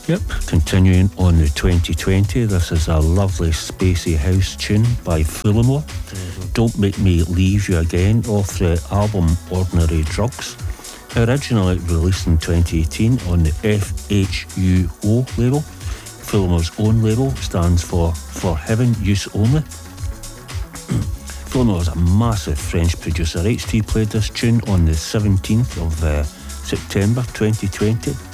Yep, continuing on the 2020, this is a lovely spacey house tune by Fullamore. Don't Make Me Leave You Again, off the album Ordinary Drugs. Originally released in 2018 on the FHUO label. Fullamore's own label stands for Heaven Use Only. Fullamore is a massive French producer. HT played this tune on the 17th of September 2020.